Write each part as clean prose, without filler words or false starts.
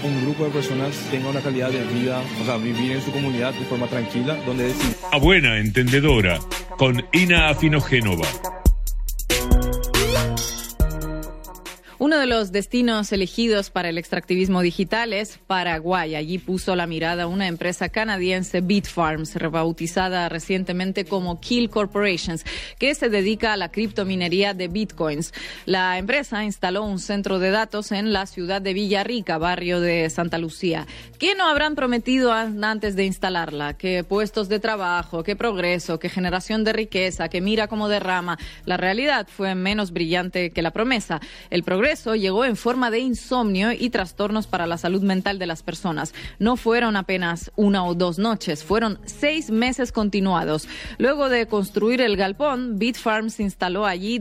un grupo de personas tenga una calidad de vida, o sea, vivir en su comunidad de forma tranquila, donde A buena entendedora, con Ina Afinogénova. Uno de los destinos elegidos para el extractivismo digital es Paraguay. Allí puso la mirada una empresa canadiense, Bitfarms, rebautizada recientemente como Kill Corporations, que se dedica a la criptominería de bitcoins. La empresa instaló un centro de datos en la ciudad de Villarrica, barrio de Santa Lucía. ¿Qué no habrán prometido antes de instalarla? ¿Qué puestos de trabajo? ¿Qué progreso? ¿Qué generación de riqueza? ¿Qué mira cómo derrama? La realidad fue menos brillante que la promesa. El progreso llegó en forma de insomnio y trastornos para la salud mental de las personas. No fueron apenas 1 o 2 noches, fueron 6 meses continuados. Luego de construir el galpón, Bitfarms instaló allí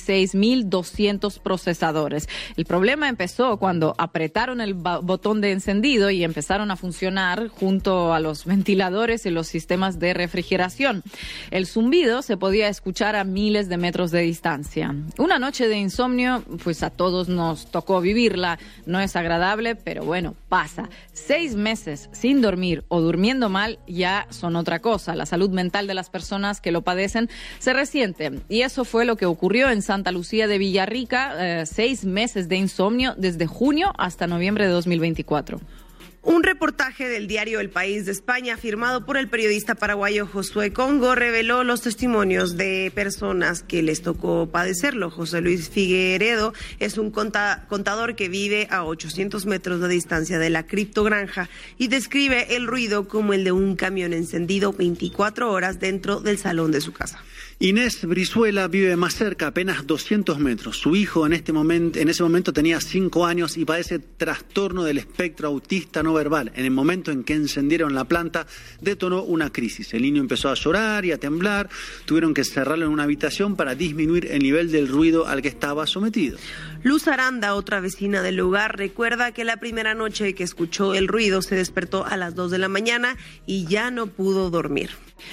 16.200 procesadores. El problema empezó cuando apretaron el botón de encendido y empezaron a funcionar junto a los ventiladores y los sistemas de refrigeración. El zumbido se podía escuchar a miles de metros de distancia. Una noche de insomnio, pues a todos nos tocó vivirla. No es agradable, pero bueno, pasa. 6 meses sin dormir o durmiendo mal ya son otra cosa. La salud mental de las personas que lo padecen se resiente. Y eso fue lo que ocurrió en Santa Lucía de Villarrica. 6 meses de insomnio desde junio hasta noviembre de 2024. Un reportaje del diario El País de España, firmado por el periodista paraguayo Josué Congo, reveló los testimonios de personas que les tocó padecerlo. José Luis Figueredo es un contador que vive a 800 metros de distancia de la criptogranja y describe el ruido como el de un camión encendido 24 horas dentro del salón de su casa. Inés Brizuela vive más cerca, apenas 200 metros. Su hijo en ese momento tenía 5 años y padece trastorno del espectro autista no verbal. En el momento en que encendieron la planta, detonó una crisis. El niño empezó a llorar y a temblar. Tuvieron que cerrarlo en una habitación para disminuir el nivel del ruido al que estaba sometido. Luz Aranda, otra vecina del lugar, recuerda que la primera noche que escuchó el ruido se despertó a las 2 de la mañana y ya no pudo dormir.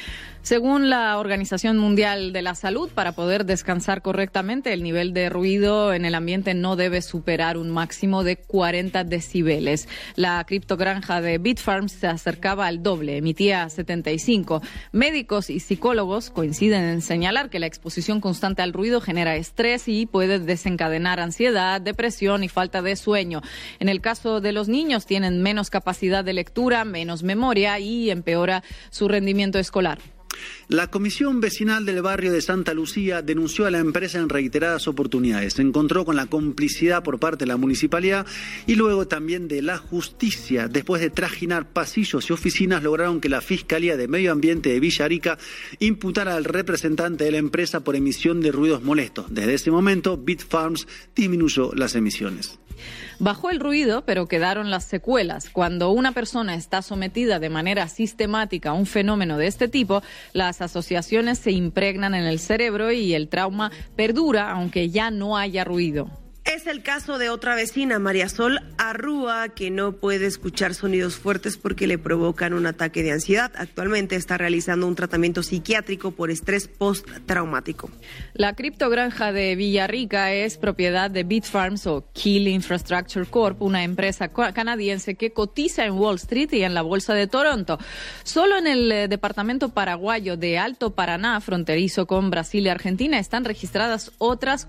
Según la Organización Mundial de la Salud, para poder descansar correctamente, el nivel de ruido en el ambiente no debe superar un máximo de 40 decibeles. La criptogranja de Bitfarms se acercaba al doble, emitía 75. Médicos y psicólogos coinciden en señalar que la exposición constante al ruido genera estrés y puede desencadenar ansiedad, depresión y falta de sueño. En el caso de los niños, tienen menos capacidad de lectura, menos memoria y empeora su rendimiento escolar. La Comisión Vecinal del barrio de Santa Lucía denunció a la empresa en reiteradas oportunidades. Se encontró con la complicidad por parte de la municipalidad y luego también de la justicia. Después de trajinar pasillos y oficinas, lograron que la Fiscalía de Medio Ambiente de Villarrica imputara al representante de la empresa por emisión de ruidos molestos. Desde ese momento, Bitfarms disminuyó las emisiones. Bajó el ruido, pero quedaron las secuelas. Cuando una persona está sometida de manera sistemática a un fenómeno de este tipo, las asociaciones se impregnan en el cerebro y el trauma perdura, aunque ya no haya ruido. Es el caso de otra vecina, María Sol Arrúa, que no puede escuchar sonidos fuertes porque le provocan un ataque de ansiedad. Actualmente está realizando un tratamiento psiquiátrico por estrés postraumático. La criptogranja de Villarrica es propiedad de Bitfarms o Kill Infrastructure Corp, una empresa canadiense que cotiza en Wall Street y en la Bolsa de Toronto. Solo en el departamento paraguayo de Alto Paraná, fronterizo con Brasil y Argentina, están registradas otras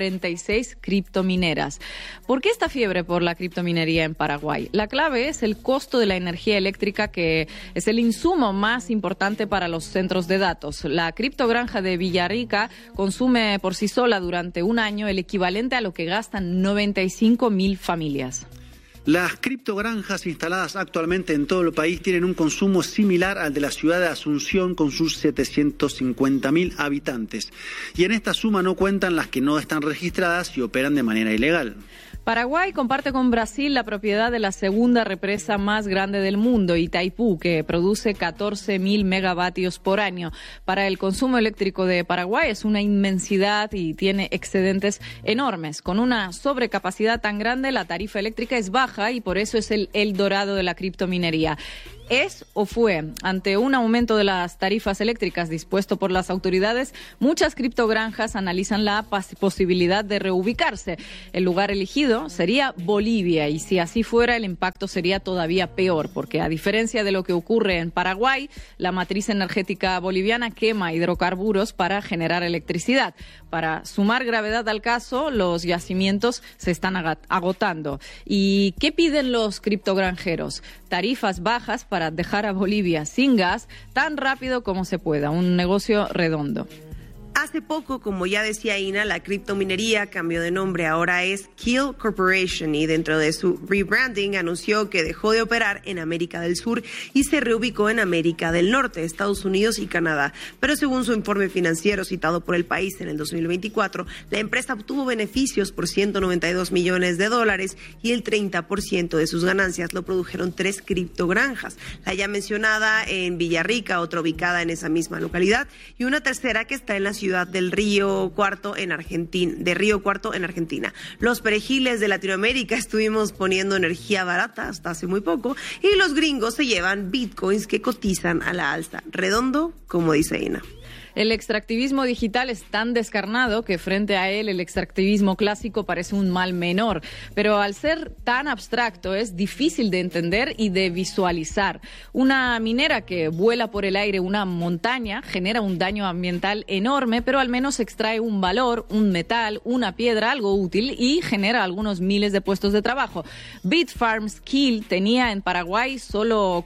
46 criptomineras. ¿Por qué esta fiebre por la criptominería en Paraguay? La clave es el costo de la energía eléctrica, que es el insumo más importante para los centros de datos. La criptogranja de Villarrica consume por sí sola durante un año el equivalente a lo que gastan 95.000 familias. Las criptogranjas instaladas actualmente en todo el país tienen un consumo similar al de la ciudad de Asunción con sus 750.000 habitantes. Y en esta suma no cuentan las que no están registradas y operan de manera ilegal. Paraguay comparte con Brasil la propiedad de la segunda represa más grande del mundo, Itaipú, que produce 14.000 megavatios por año. Para el consumo eléctrico de Paraguay es una inmensidad y tiene excedentes enormes. Con una sobrecapacidad tan grande, la tarifa eléctrica es baja y por eso es el Eldorado de la criptominería. es o fue. Ante un aumento de las tarifas eléctricas dispuesto por las autoridades, muchas criptogranjas analizan la posibilidad de reubicarse. El lugar elegido sería Bolivia y si así fuera el impacto sería todavía peor porque a diferencia de lo que ocurre en Paraguay, la matriz energética boliviana quema hidrocarburos para generar electricidad. Para sumar gravedad al caso, los yacimientos se están agotando. ¿Y qué piden los criptogranjeros? Tarifas bajas para dejar a Bolivia sin gas tan rápido como se pueda. Un negocio redondo. Hace poco, como ya decía Ina, la criptominería cambió de nombre, ahora es Kill Corporation y dentro de su rebranding anunció que dejó de operar en América del Sur y se reubicó en América del Norte, Estados Unidos y Canadá. Pero según su informe financiero citado por el país en el 2024, la empresa obtuvo beneficios por $192 millones y el 30% de sus ganancias lo produjeron 3 criptogranjas, la ya mencionada en Villarrica, otra ubicada en esa misma localidad y una tercera que está en la ciudad del Río Cuarto en Argentina. Los perejiles de Latinoamérica estuvimos poniendo energía barata hasta hace muy poco y los gringos se llevan bitcoins que cotizan a la alza. Redondo, como dice Ina. El extractivismo digital es tan descarnado que frente a él el extractivismo clásico parece un mal menor. Pero al ser tan abstracto es difícil de entender y de visualizar. Una minera que vuela por el aire una montaña genera un daño ambiental enorme, pero al menos extrae un valor, un metal, una piedra, algo útil y genera algunos miles de puestos de trabajo. Bitfarms Kill tenía en Paraguay solo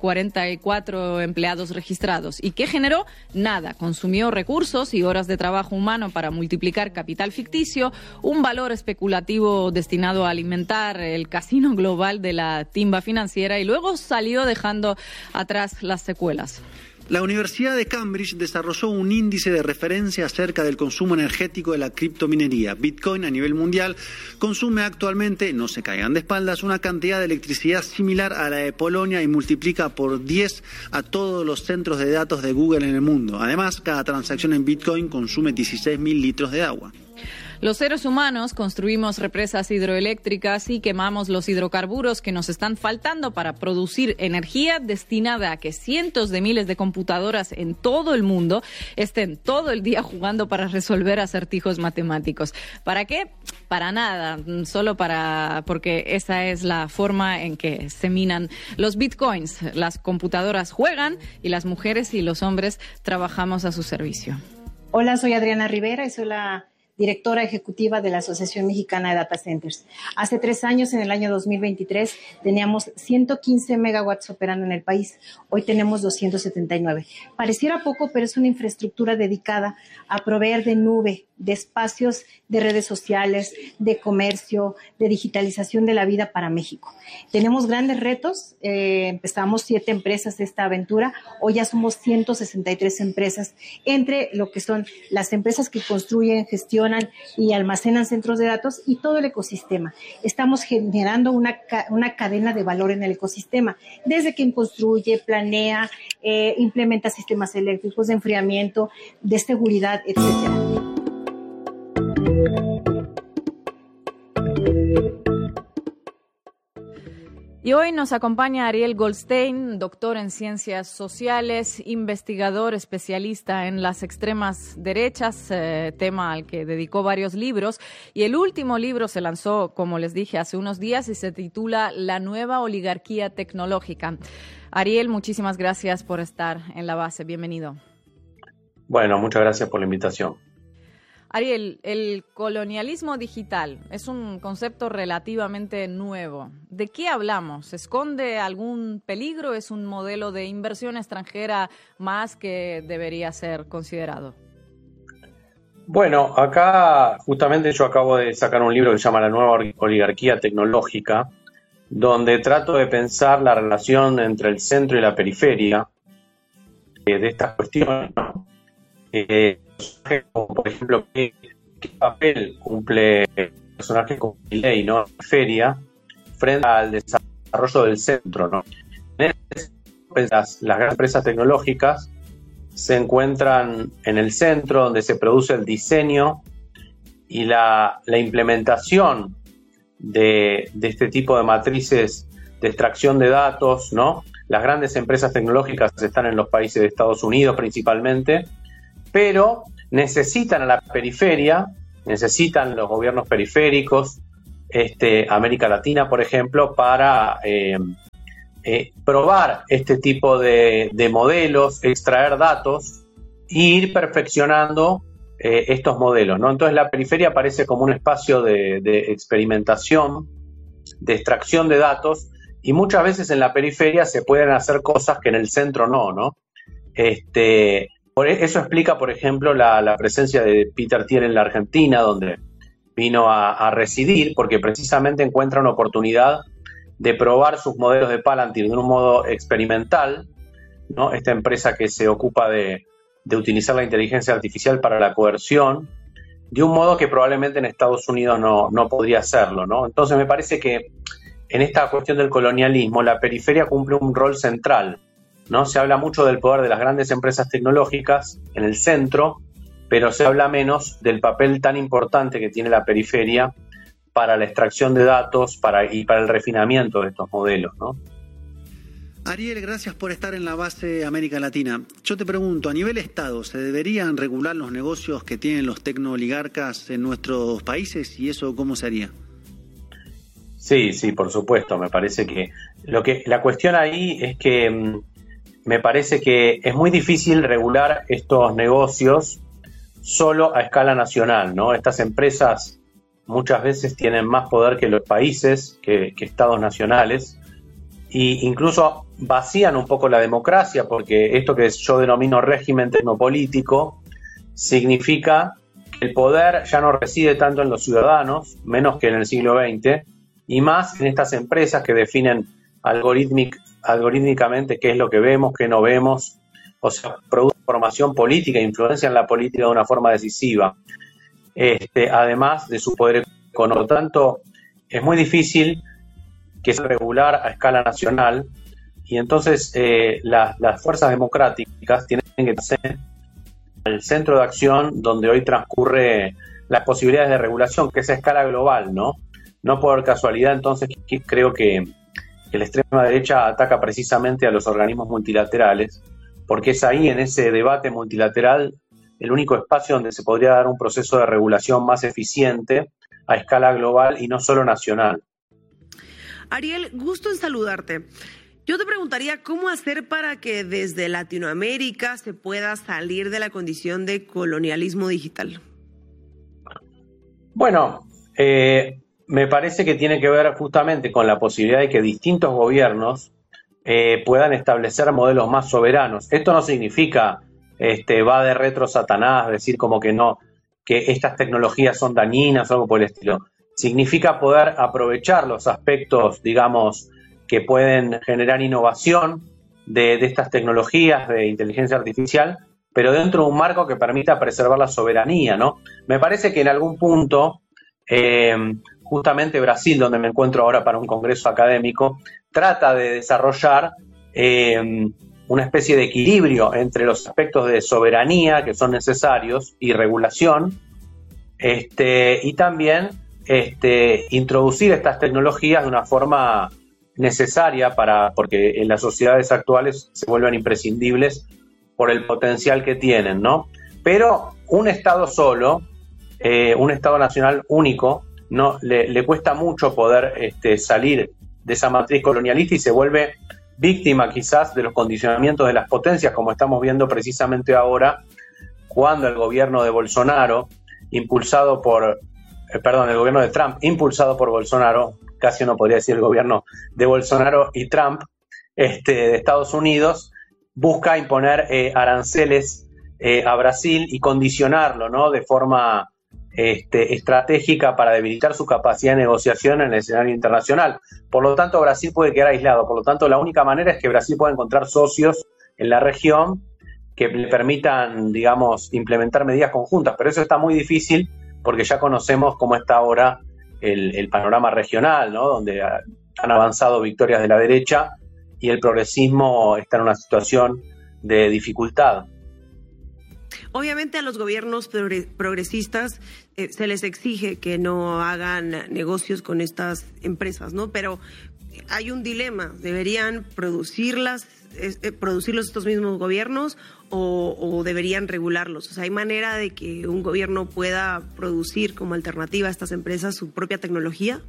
44 empleados registrados. ¿Y qué generó? Nada. Consumió recursos y horas de trabajo humano para multiplicar capital ficticio, un valor especulativo destinado a alimentar el casino global de la timba financiera y luego salió dejando atrás las secuelas. La Universidad de Cambridge desarrolló un índice de referencia acerca del consumo energético de la criptominería. Bitcoin a nivel mundial consume actualmente, no se caigan de espaldas, una cantidad de electricidad similar a la de Polonia y multiplica por 10 a todos los centros de datos de Google en el mundo. Además, cada transacción en Bitcoin consume 16.000 litros de agua. Los seres humanos construimos represas hidroeléctricas y quemamos los hidrocarburos que nos están faltando para producir energía destinada a que cientos de miles de computadoras en todo el mundo estén todo el día jugando para resolver acertijos matemáticos. ¿Para qué? Para nada, solo porque esa es la forma en que se minan los bitcoins. Las computadoras juegan y las mujeres y los hombres trabajamos a su servicio. Hola, soy Adriana Rivera y soy la directora ejecutiva de la Asociación Mexicana de Data Centers. Hace 3 años, en el año 2023, teníamos 115 megawatts operando en el país. Hoy tenemos 279. Pareciera poco, pero es una infraestructura dedicada a proveer de nube, de espacios de redes sociales, de comercio, de digitalización de la vida para México. Tenemos grandes retos. Empezamos 7 empresas esta aventura. Hoy ya somos 163 empresas, entre lo que son las empresas que construyen, gestionan y almacenan centros de datos y todo el ecosistema. Estamos generando una cadena de valor en el ecosistema, desde quien construye, planea, implementa sistemas eléctricos de enfriamiento, de seguridad, etcétera. Y hoy nos acompaña Ariel Goldstein, doctor en ciencias sociales, investigador especialista en las extremas derechas, tema al que dedicó varios libros. Y el último libro se lanzó, como les dije, hace unos días y se titula La nueva oligarquía tecnológica. Ariel, muchísimas gracias por estar en La Base. Bienvenido. Bueno, muchas gracias por la invitación. Ariel, el colonialismo digital es un concepto relativamente nuevo. ¿De qué hablamos? ¿Esconde algún peligro? ¿Es un modelo de inversión extranjera más que debería ser considerado? Bueno, acá justamente yo acabo de sacar un libro que se llama La nueva oligarquía tecnológica, donde trato de pensar la relación entre el centro y la periferia de estas cuestiones, ¿no? Como por ejemplo, ¿qué papel cumple el personaje como Milei, ¿no? Feria frente al desarrollo del centro, ¿no? Las grandes empresas tecnológicas se encuentran en el centro, donde se produce el diseño y la implementación de este tipo de matrices de extracción de datos, ¿no? las grandes empresas tecnológicas están en los países de Estados Unidos principalmente, pero necesitan a la periferia, necesitan los gobiernos periféricos, América Latina, por ejemplo, para probar este tipo de modelos, extraer datos e ir perfeccionando estos modelos, ¿no? Entonces la periferia aparece como un espacio de experimentación, de extracción de datos, y muchas veces en la periferia se pueden hacer cosas que en el centro no. Eso explica, por ejemplo, la presencia de Peter Thiel en la Argentina, donde vino a residir, porque precisamente encuentra una oportunidad de probar sus modelos de Palantir de un modo experimental, ¿no? Esta empresa que se ocupa de utilizar la inteligencia artificial para la coerción, de un modo que probablemente en Estados Unidos no podría hacerlo, ¿no? Entonces me parece que en esta cuestión del colonialismo la periferia cumple un rol central, ¿no? Se habla mucho del poder de las grandes empresas tecnológicas en el centro, pero se habla menos del papel tan importante que tiene la periferia para la extracción de datos y para el refinamiento de estos modelos, ¿no? Ariel, gracias por estar en la base América Latina. Yo te pregunto, a nivel Estado, ¿se deberían regular los negocios que tienen los tecnooligarcas en nuestros países? ¿Y eso cómo se haría? Sí, por supuesto. Me parece que la cuestión ahí es que me parece que es muy difícil regular estos negocios solo a escala nacional, ¿no? Estas empresas muchas veces tienen más poder que los países, que estados nacionales, e incluso vacían un poco la democracia, porque esto que yo denomino régimen tecnopolítico significa que el poder ya no reside tanto en los ciudadanos, menos que en el siglo XX, y más en estas empresas que definen algorítmicamente qué es lo que vemos, qué no vemos, o sea, producen información política, influencian la política de una forma decisiva, además de su poder económico. Por lo tanto, es muy difícil que sea regular a escala nacional, y entonces las fuerzas democráticas tienen que ser el centro de acción donde hoy transcurre las posibilidades de regulación, que es a escala global, ¿no? No por casualidad, entonces, creo que la extrema derecha ataca precisamente a los organismos multilaterales, porque es ahí, en ese debate multilateral, el único espacio donde se podría dar un proceso de regulación más eficiente a escala global y no solo nacional. Ariel, gusto en saludarte. Yo te preguntaría cómo hacer para que desde Latinoamérica se pueda salir de la condición de colonialismo digital. Bueno, me parece que tiene que ver justamente con la posibilidad de que distintos gobiernos puedan establecer modelos más soberanos. Esto no significa va de retro Satanás, decir como que no, que estas tecnologías son dañinas o algo por el estilo. Significa poder aprovechar los aspectos, digamos, que pueden generar innovación de estas tecnologías de inteligencia artificial, pero dentro de un marco que permita preservar la soberanía, ¿no? Me parece que en algún punto, justamente Brasil, donde me encuentro ahora para un congreso académico, trata de desarrollar una especie de equilibrio entre los aspectos de soberanía que son necesarios y regulación, y también introducir estas tecnologías de una forma necesaria porque en las sociedades actuales se vuelven imprescindibles por el potencial que tienen, ¿no? Pero un Estado solo, un Estado nacional único, no le cuesta mucho poder salir de esa matriz colonialista y se vuelve víctima quizás de los condicionamientos de las potencias, como estamos viendo precisamente ahora, cuando el gobierno de Bolsonaro, el gobierno de Trump, impulsado por Bolsonaro, casi uno podría decir el gobierno de Bolsonaro y Trump, de Estados Unidos, busca imponer aranceles a Brasil y condicionarlo, ¿no? De forma estratégica para debilitar su capacidad de negociación en el escenario internacional. Por lo tanto, Brasil puede quedar aislado. Por lo tanto, la única manera es que Brasil pueda encontrar socios en la región que le permitan, digamos, implementar medidas conjuntas. Pero eso está muy difícil porque ya conocemos cómo está ahora el panorama regional, ¿no? Donde han avanzado victorias de la derecha y el progresismo está en una situación de dificultad. Obviamente a los gobiernos progresistas se les exige que no hagan negocios con estas empresas, ¿no? Pero hay un dilema. ¿Deberían producirlos estos mismos gobiernos o deberían regularlos? O sea, ¿hay manera de que un gobierno pueda producir como alternativa a estas empresas su propia tecnología?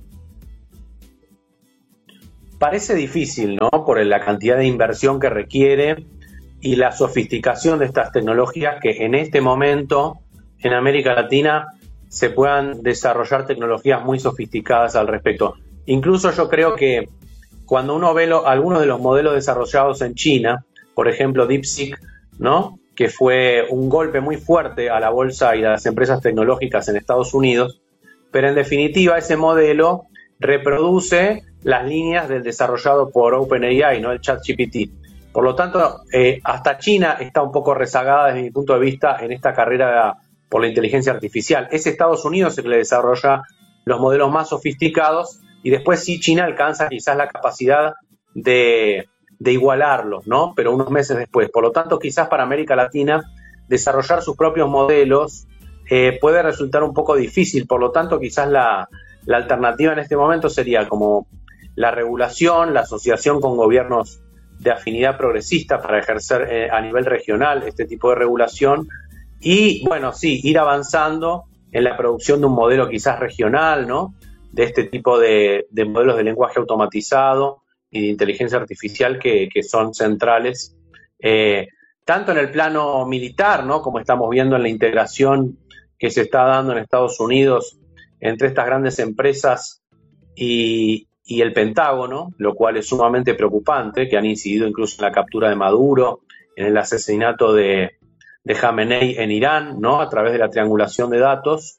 Parece difícil, ¿no? Por la cantidad de inversión que requiere y la sofisticación de estas tecnologías, que en este momento en América Latina se puedan desarrollar tecnologías muy sofisticadas al respecto. Incluso yo creo que cuando uno ve algunos de los modelos desarrollados en China, por ejemplo DeepSeek, ¿no? Que fue un golpe muy fuerte a la bolsa y a las empresas tecnológicas en Estados Unidos, pero en definitiva ese modelo reproduce las líneas del desarrollado por OpenAI, ¿no? El ChatGPT. Por lo tanto, hasta China está un poco rezagada desde mi punto de vista en esta carrera por la inteligencia artificial. Es Estados Unidos el que le desarrolla los modelos más sofisticados y después sí China alcanza quizás la capacidad de igualarlos, ¿no? Pero unos meses después. Por lo tanto, quizás para América Latina desarrollar sus propios modelos puede resultar un poco difícil. Por lo tanto, quizás la alternativa en este momento sería como la regulación, la asociación con gobiernos de afinidad progresista para ejercer a nivel regional este tipo de regulación y, bueno, sí, ir avanzando en la producción de un modelo quizás regional, ¿no? De este tipo de modelos de lenguaje automatizado y de inteligencia artificial que son centrales, tanto en el plano militar, ¿no? Como estamos viendo en la integración que se está dando en Estados Unidos entre estas grandes empresas y el Pentágono, lo cual es sumamente preocupante, que han incidido incluso en la captura de Maduro, en el asesinato de Jamenei en Irán, ¿no? A través de la triangulación de datos,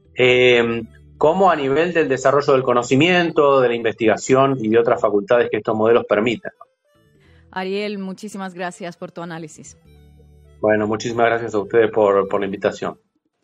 como a nivel del desarrollo del conocimiento, de la investigación y de otras facultades que estos modelos permiten. Ariel, muchísimas gracias por tu análisis. Bueno, muchísimas gracias a ustedes por la invitación.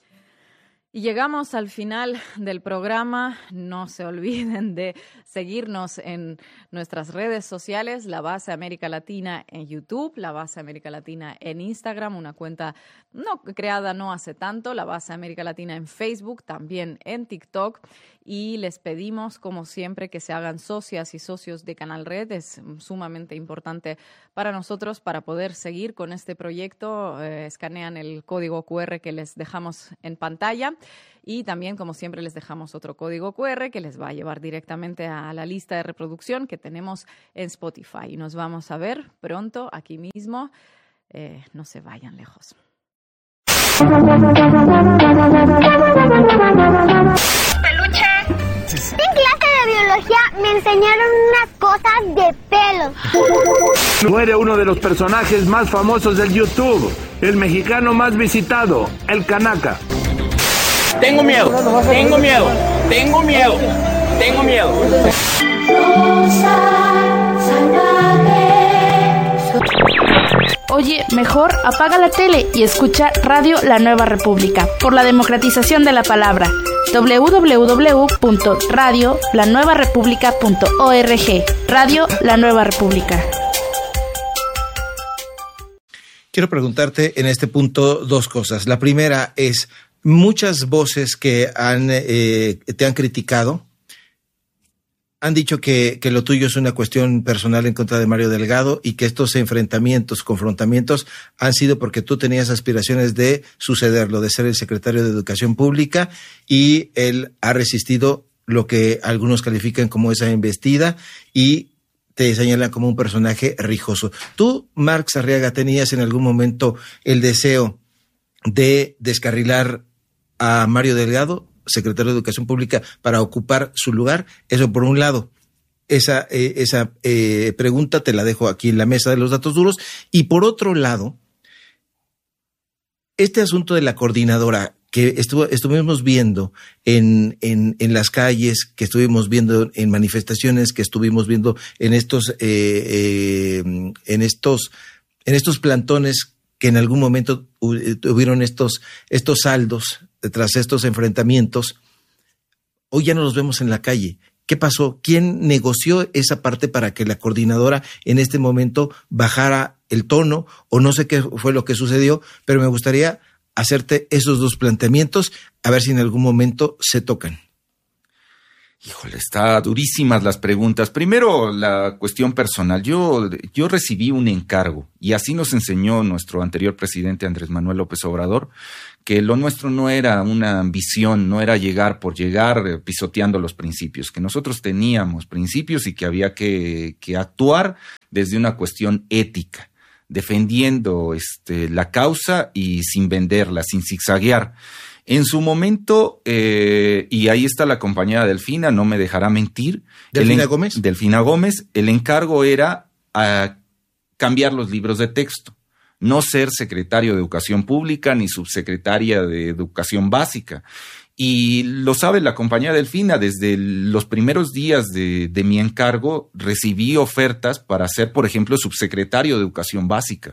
Y llegamos al final del programa. No se olviden de seguirnos en nuestras redes sociales, La Base América Latina en YouTube, La Base América Latina en Instagram, una cuenta creada no hace tanto, La Base América Latina en Facebook, también en TikTok. Y les pedimos, como siempre, que se hagan socias y socios de Canal Red. Es sumamente importante para nosotros para poder seguir con este proyecto. Escanean el código QR que les dejamos en pantalla. Y también, como siempre, les dejamos otro código QR que les va a llevar directamente a la lista de reproducción que tenemos en Spotify. Y nos vamos a ver pronto aquí mismo. No se vayan lejos. Peluche. En clase de biología me enseñaron unas cosas de pelos. Muere uno de los personajes más famosos del YouTube, el mexicano más visitado, el Canaca. Tengo miedo, tengo miedo, tengo miedo, tengo miedo. Oye, mejor apaga la tele y escucha Radio La Nueva República, por la democratización de la palabra. www.radiolanuevarepublica.org. Radio La Nueva República. Quiero preguntarte en este punto dos cosas. La primera es, muchas voces que te han criticado han dicho que lo tuyo es una cuestión personal en contra de Mario Delgado y que estos confrontamientos han sido porque tú tenías aspiraciones de sucederlo, de ser el secretario de Educación Pública, y él ha resistido lo que algunos califican como esa embestida y te señalan como un personaje rijoso. ¿Tú, Marx Arriaga, tenías en algún momento el deseo de descarrilar a Mario Delgado, secretario de Educación Pública, para ocupar su lugar? Eso por un lado. Esa pregunta te la dejo aquí en la mesa de los datos duros. Y por otro lado, este asunto de la coordinadora que estuvimos viendo en las calles, que estuvimos viendo en manifestaciones, que estuvimos viendo en estos plantones que en algún momento tuvieron estos saldos tras estos enfrentamientos, hoy ya no los vemos en la calle. ¿Qué pasó? ¿Quién negoció esa parte para que la coordinadora en este momento bajara el tono? O no sé qué fue lo que sucedió, pero me gustaría hacerte esos dos planteamientos, a ver si en algún momento se tocan. Híjole, está durísimas las preguntas. Primero, la cuestión personal. Yo recibí un encargo y así nos enseñó nuestro anterior presidente Andrés Manuel López Obrador, que lo nuestro no era una ambición, no era llegar por llegar pisoteando los principios, que nosotros teníamos principios y que había que actuar desde una cuestión ética, defendiendo la causa y sin venderla, sin zigzaguear. En su momento, y ahí está la compañera Delfina, no me dejará mentir. ¿Delfina Gómez? Delfina Gómez. El encargo era cambiar los libros de texto. No ser secretario de Educación Pública ni subsecretaria de Educación Básica. Y lo sabe la compañera Delfina, desde los primeros días de mi encargo recibí ofertas para ser, por ejemplo, subsecretario de Educación Básica.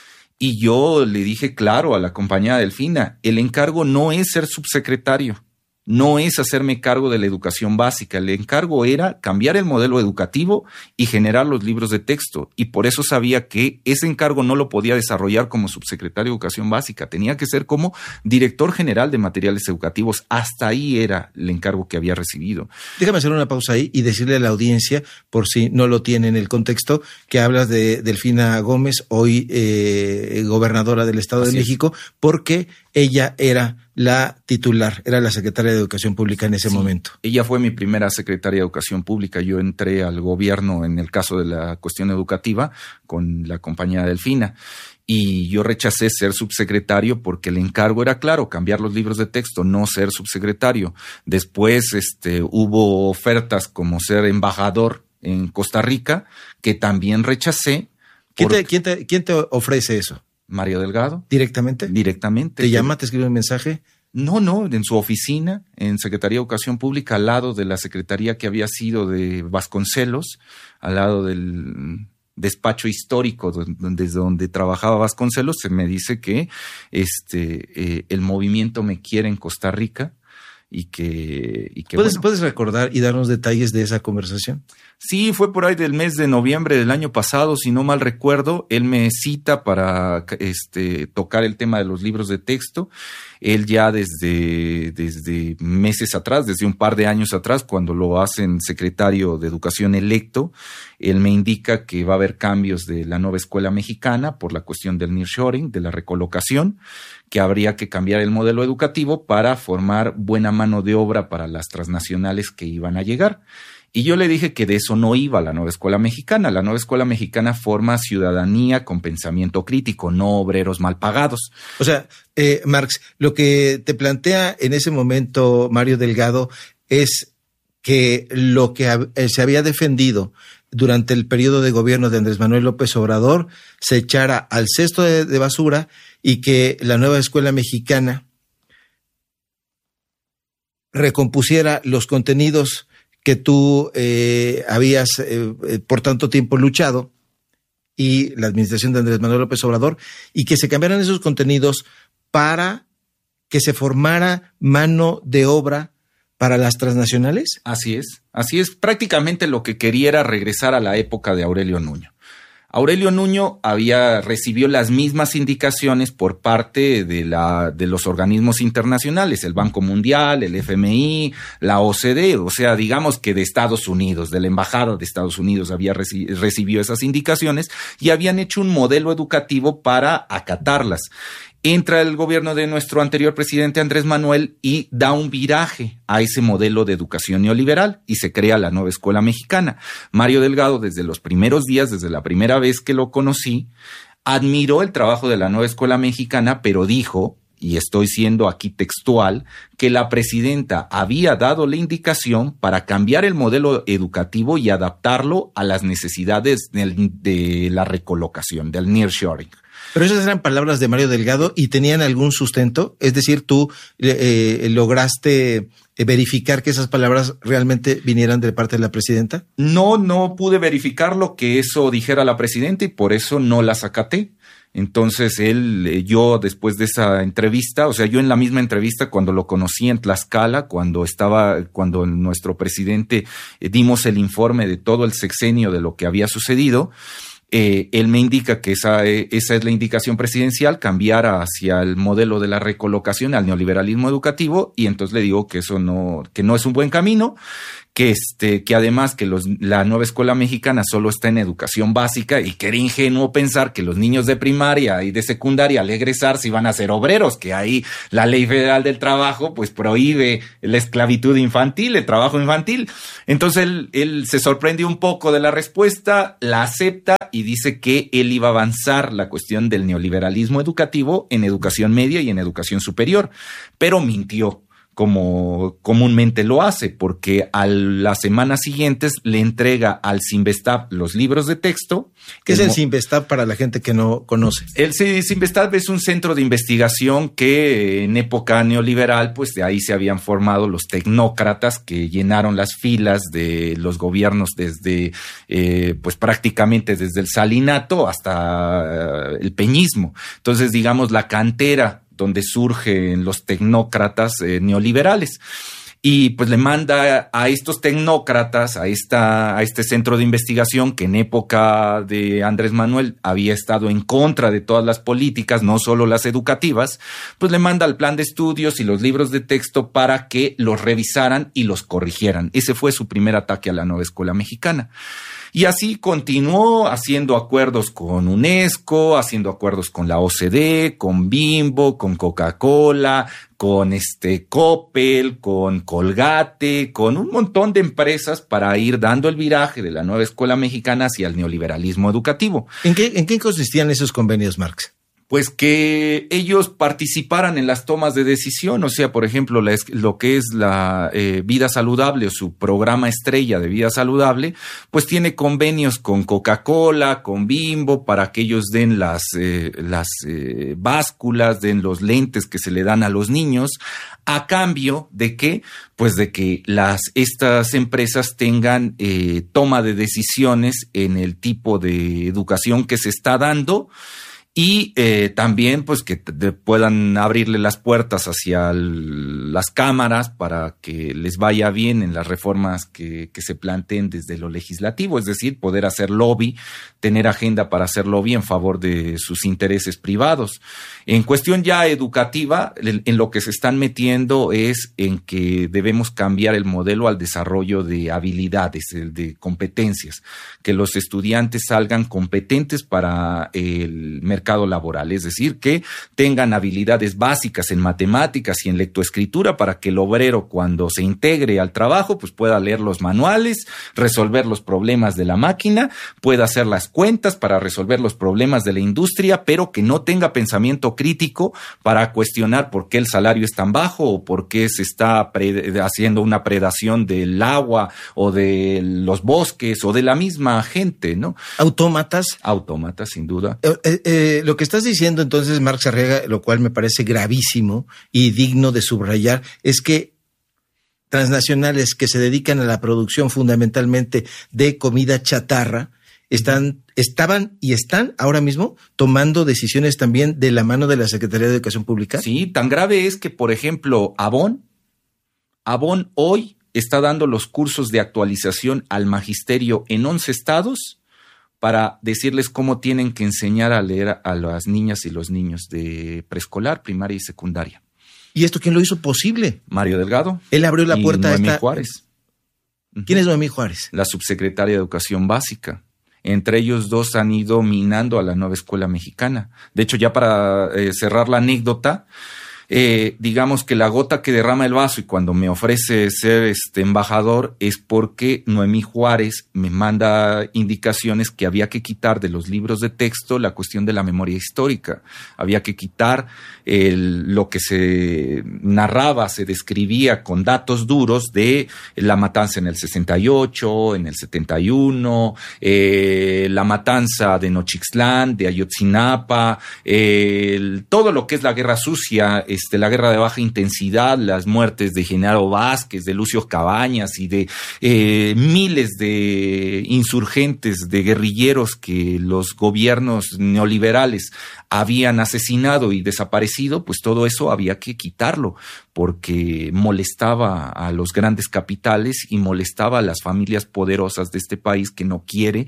Y yo le dije claro a la compañera Delfina, el encargo no es ser subsecretario, no es hacerme cargo de la educación básica, el encargo era cambiar el modelo educativo y generar los libros de texto. Y por eso sabía que ese encargo no lo podía desarrollar como subsecretario de Educación Básica, tenía que ser como director general de materiales educativos. Hasta ahí era el encargo que había recibido. Déjame hacer una pausa ahí y decirle a la audiencia, por si no lo tiene en el contexto, que hablas de Delfina Gómez, hoy gobernadora del Estado de México, porque ella era la titular, era la secretaria de Educación Pública en ese momento. Ella fue mi primera secretaria de Educación Pública. Yo entré al gobierno en el caso de la cuestión educativa con la compañera Delfina. Y yo rechacé ser subsecretario porque el encargo era claro, cambiar los libros de texto, no ser subsecretario. Después hubo ofertas como ser embajador en Costa Rica, que también rechacé. ¿Quién te ofrece eso? Mario Delgado. ¿Directamente? Directamente. ¿Te llama, te escribe un mensaje? No, en su oficina, en Secretaría de Educación Pública, al lado de la secretaría que había sido de Vasconcelos, al lado del despacho histórico desde donde trabajaba Vasconcelos, se me dice que el movimiento me quiere en Costa Rica y que ¿Puedes recordar y darnos detalles de esa conversación? Sí, fue por ahí del mes de noviembre del año pasado, si no mal recuerdo. Él me cita para tocar el tema de los libros de texto. Él ya desde meses atrás, desde un par de años atrás, cuando lo hacen secretario de Educación electo, él me indica que va a haber cambios de la nueva escuela mexicana por la cuestión del nearshoring, de la recolocación, que habría que cambiar el modelo educativo para formar buena mano de obra para las transnacionales que iban a llegar. Y yo le dije que de eso no iba la nueva escuela mexicana. La nueva escuela mexicana forma ciudadanía con pensamiento crítico, no obreros mal pagados. O sea, Marx, lo que te plantea en ese momento Mario Delgado es que lo que se había defendido durante el periodo de gobierno de Andrés Manuel López Obrador se echara al cesto de basura y que la nueva escuela mexicana recompusiera los contenidos que tú habías por tanto tiempo luchado, y la administración de Andrés Manuel López Obrador, y que se cambiaran esos contenidos para que se formara mano de obra para las transnacionales. Así es. Prácticamente lo que quería era regresar a la época de Aurelio Nuño. Aurelio Nuño recibió las mismas indicaciones por parte de los organismos internacionales, el Banco Mundial, el FMI, la OCDE, o sea, digamos que de Estados Unidos, de la Embajada de Estados Unidos recibió esas indicaciones y habían hecho un modelo educativo para acatarlas. Entra el gobierno de nuestro anterior presidente Andrés Manuel y da un viraje a ese modelo de educación neoliberal y se crea la nueva escuela mexicana. Mario Delgado, desde los primeros días, desde la primera vez que lo conocí, admiró el trabajo de la nueva escuela mexicana, pero dijo, y estoy siendo aquí textual, que la presidenta había dado la indicación para cambiar el modelo educativo y adaptarlo a las necesidades de la recolocación, del nearshoring. Pero esas eran palabras de Mario Delgado y tenían algún sustento, es decir, tú lograste verificar que esas palabras realmente vinieran de parte de la presidenta. No pude verificar lo que eso dijera la presidenta y por eso no las acaté. Entonces yo después de esa entrevista, o sea, yo en la misma entrevista cuando lo conocí en Tlaxcala, cuando nuestro presidente dimos el informe de todo el sexenio de lo que había sucedido, él me indica que esa es la indicación presidencial, cambiar hacia el modelo de la recolocación, al neoliberalismo educativo, y entonces le digo que eso no es un buen camino, que además que la nueva escuela mexicana solo está en educación básica y que era ingenuo pensar que los niños de primaria y de secundaria al egresar se iban a ser obreros, que ahí la Ley Federal del Trabajo pues prohíbe la esclavitud infantil, el trabajo infantil. Entonces él se sorprendió un poco de la respuesta, la acepta y dice que él iba a avanzar la cuestión del neoliberalismo educativo en educación media y en educación superior, pero mintió, como comúnmente lo hace, porque a las semanas siguientes le entrega al Cinvestav los libros de texto. ¿Qué es el Cinvestav para la gente que no conoce? El Cinvestav es un centro de investigación que en época neoliberal, pues de ahí se habían formado los tecnócratas que llenaron las filas de los gobiernos desde, pues prácticamente desde el salinato hasta el peñismo. Entonces, digamos, la cantera donde surgen los tecnócratas neoliberales. Y pues le manda a estos tecnócratas, a este centro de investigación que en época de Andrés Manuel había estado en contra de todas las políticas, no solo las educativas, pues le manda el plan de estudios y los libros de texto para que los revisaran y los corrigieran. Ese fue su primer ataque a la nueva escuela mexicana. Y así continuó haciendo acuerdos con UNESCO, haciendo acuerdos con la OCDE, con Bimbo, con Coca-Cola, con Coppel, con Colgate, con un montón de empresas para ir dando el viraje de la nueva escuela mexicana hacia el neoliberalismo educativo. ¿En qué consistían esos convenios, Marx? Pues que ellos participaran en las tomas de decisión, o sea, por ejemplo, lo que es la vida saludable o su programa estrella de vida saludable, pues tiene convenios con Coca-Cola, con Bimbo, para que ellos den las básculas, den los lentes que se le dan a los niños, a cambio de que, pues de que estas empresas tengan toma de decisiones en el tipo de educación que se está dando. Y también pues que puedan abrirle las puertas hacia las cámaras para que les vaya bien en las reformas que se planteen desde lo legislativo, es decir, poder hacer lobby, tener agenda para hacer lobby en favor de sus intereses privados. En cuestión ya educativa, en lo que se están metiendo es en que debemos cambiar el modelo al desarrollo de habilidades, de competencias, que los estudiantes salgan competentes para el mercado laboral, es decir, que tengan habilidades básicas en matemáticas y en lectoescritura para que el obrero, cuando se integre al trabajo, pues pueda leer los manuales, resolver los problemas de la máquina, pueda hacer las cuentas para resolver los problemas de la industria, pero que no tenga pensamiento crítico para cuestionar por qué el salario es tan bajo o por qué se está haciendo una predación del agua o de los bosques o de la misma gente, ¿no? Autómatas, sin duda. Lo que estás diciendo entonces, Marx Arriaga, lo cual me parece gravísimo y digno de subrayar, es que transnacionales que se dedican a la producción fundamentalmente de comida chatarra estaban y están ahora mismo tomando decisiones también de la mano de la Secretaría de Educación Pública. Sí, tan grave es que, por ejemplo, Avon hoy está dando los cursos de actualización al magisterio en 11 estados para decirles cómo tienen que enseñar a leer a las niñas y los niños de preescolar, primaria y secundaria. ¿Y esto quién lo hizo posible? Mario Delgado. Él abrió la puerta a Noemí Juárez. ¿Quién es Noemí Juárez? La subsecretaria de Educación Básica. Entre ellos dos han ido minando a la nueva escuela mexicana. De hecho, ya para cerrar la anécdota, digamos que la gota que derrama el vaso y cuando me ofrece ser embajador es porque Noemí Juárez me manda indicaciones que había que quitar de los libros de texto la cuestión de la memoria histórica. Había que quitar lo que se narraba, se describía con datos duros de la matanza en el 68, en el 71, la matanza de Nochixtlán, de Ayotzinapa, todo lo que es la guerra sucia, la guerra de baja intensidad, las muertes de Genaro Vázquez, de Lucio Cabañas y de miles de insurgentes, de guerrilleros que los gobiernos neoliberales habían asesinado y desaparecido, pues todo eso había que quitarlo porque molestaba a los grandes capitales y molestaba a las familias poderosas de este país que no quiere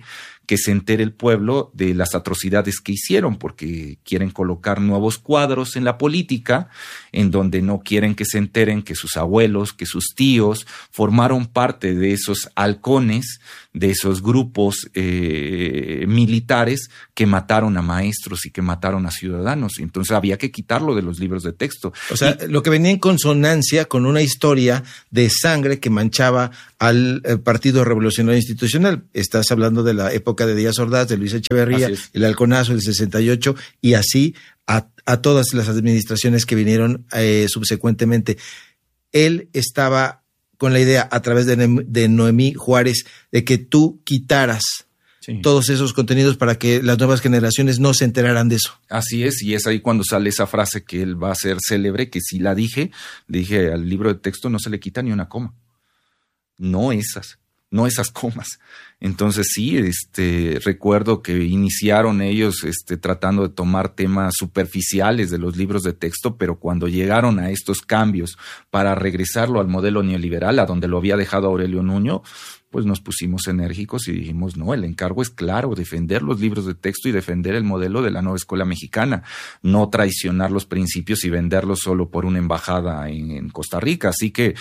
que se entere el pueblo de las atrocidades que hicieron, porque quieren colocar nuevos cuadros en la política, en donde no quieren que se enteren que sus abuelos, que sus tíos formaron parte de esos halcones, de esos grupos militares que mataron a maestros y que mataron a ciudadanos. Entonces había que quitarlo de los libros de texto. O sea, lo que venía en consonancia con una historia de sangre que manchaba al Partido Revolucionario Institucional. Estás hablando de la época de Díaz Ordaz, de Luis Echeverría, el halconazo del 68 y así a todas las administraciones que vinieron subsecuentemente. Él estaba con la idea, a través de Noemí Juárez, de que tú quitaras todos esos contenidos para que las nuevas generaciones no se enteraran de eso. Así es, y es ahí cuando sale esa frase que él va a hacer célebre, que si la dije al libro de texto no se le quita ni una coma. No esas comas. Entonces sí, recuerdo que iniciaron ellos tratando de tomar temas superficiales de los libros de texto, pero cuando llegaron a estos cambios para regresarlo al modelo neoliberal, a donde lo había dejado Aurelio Nuño, pues nos pusimos enérgicos y dijimos, no, el encargo es claro, defender los libros de texto y defender el modelo de la nueva escuela mexicana, no traicionar los principios y venderlos solo por una embajada en Costa Rica. Así que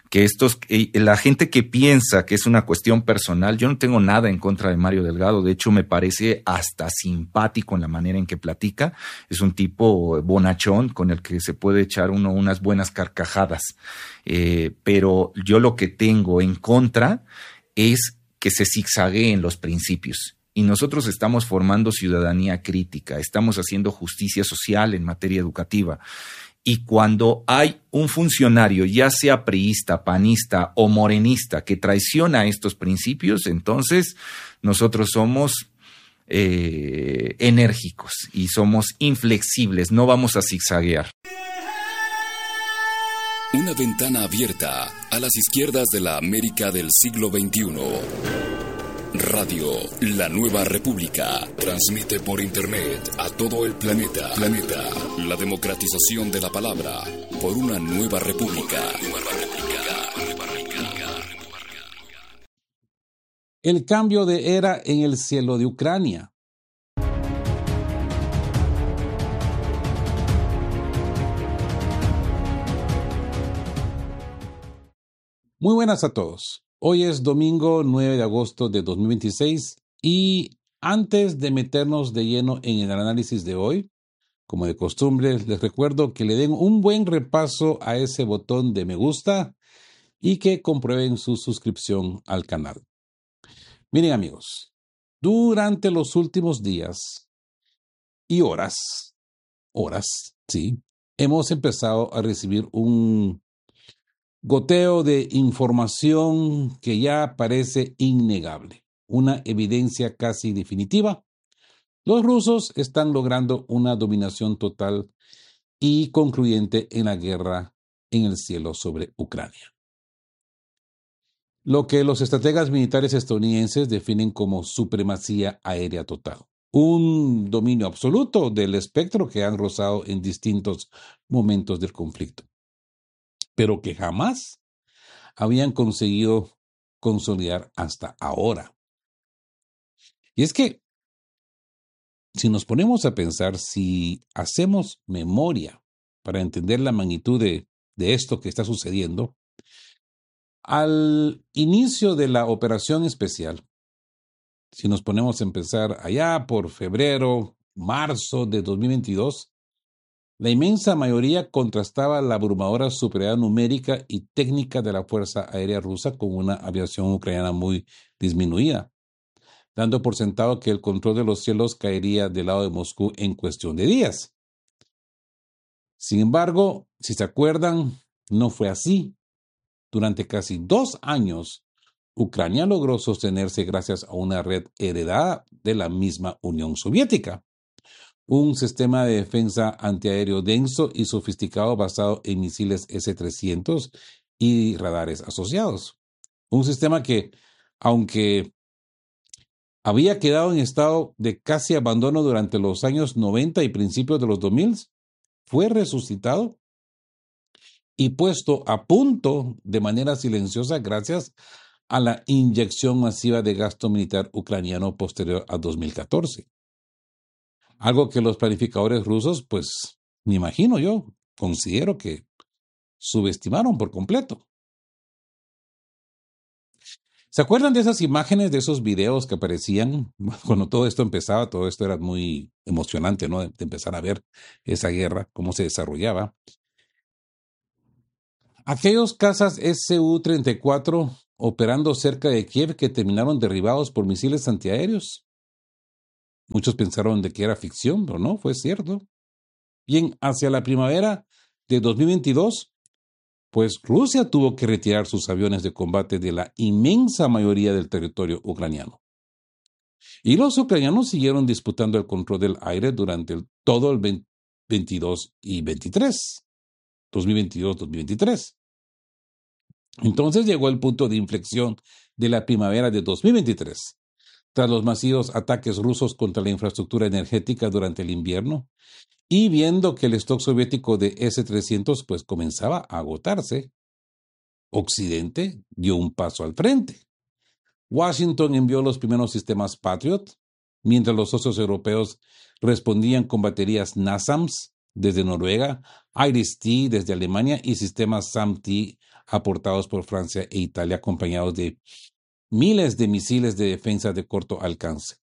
la gente que piensa que es una cuestión personal, yo no tengo nada en contra de Mario Delgado, de hecho me parece hasta simpático en la manera en que platica, es un tipo bonachón con el que se puede echar uno unas buenas carcajadas, pero yo lo que tengo en contra es que se zigzagueen los principios. Y nosotros estamos formando ciudadanía crítica, estamos haciendo justicia social en materia educativa. Y cuando hay un funcionario, ya sea priista, panista o morenista, que traiciona estos principios, entonces nosotros somos enérgicos y somos inflexibles, no vamos a zigzaguear. Una ventana abierta a las izquierdas de la América del siglo XXI. Radio La Nueva República transmite por internet a todo el planeta. La democratización de la palabra por una nueva república. El cambio de era en el cielo de Ucrania. Muy buenas a todos. Hoy es domingo 9 de agosto de 2026 y antes de meternos de lleno en el análisis de hoy, como de costumbre, les recuerdo que le den un buen repaso a ese botón de me gusta y que comprueben su suscripción al canal. Miren amigos, durante los últimos días y horas, hemos empezado a recibir un goteo de información que ya parece innegable, una evidencia casi definitiva. Los rusos están logrando una dominación total y concluyente en la guerra en el cielo sobre Ucrania. Lo que los estrategas militares estadounidenses definen como supremacía aérea total, un dominio absoluto del espectro que han rozado en distintos momentos del conflicto, pero que jamás habían conseguido consolidar hasta ahora. Y es que, si nos ponemos a pensar, si hacemos memoria para entender la magnitud de esto que está sucediendo, al inicio de la operación especial, si nos ponemos a pensar allá por febrero, marzo de 2022, la inmensa mayoría contrastaba la abrumadora superioridad numérica y técnica de la Fuerza Aérea Rusa con una aviación ucraniana muy disminuida, dando por sentado que el control de los cielos caería del lado de Moscú en cuestión de días. Sin embargo, si se acuerdan, no fue así. Durante casi 2 años, Ucrania logró sostenerse gracias a una red heredada de la misma Unión Soviética. Un sistema de defensa antiaéreo denso y sofisticado basado en misiles S-300 y radares asociados. Un sistema que, aunque había quedado en estado de casi abandono durante los años 90 y principios de los 2000, fue resucitado y puesto a punto de manera silenciosa gracias a la inyección masiva de gasto militar ucraniano posterior a 2014. Algo que los planificadores rusos, pues, me imagino yo, considero que subestimaron por completo. ¿Se acuerdan de esas imágenes, de esos videos que aparecían cuando todo esto empezaba? Todo esto era muy emocionante, ¿no? De empezar a ver esa guerra, cómo se desarrollaba. Aquellos cazas Su-34 operando cerca de Kiev que terminaron derribados por misiles antiaéreos. Muchos pensaron de que era ficción, pero no, fue cierto. Bien, hacia la primavera de 2022, pues Rusia tuvo que retirar sus aviones de combate de la inmensa mayoría del territorio ucraniano. Y los ucranianos siguieron disputando el control del aire durante todo el 22 y 23. 2022-2023. Entonces llegó el punto de inflexión de la primavera de 2023. Tras los masivos ataques rusos contra la infraestructura energética durante el invierno, y viendo que el stock soviético de S-300 pues comenzaba a agotarse, Occidente dio un paso al frente. Washington envió los primeros sistemas Patriot, mientras los socios europeos respondían con baterías NASAMS desde Noruega, IRIS-T desde Alemania y sistemas SAM-T aportados por Francia e Italia, acompañados de miles de misiles de defensa de corto alcance.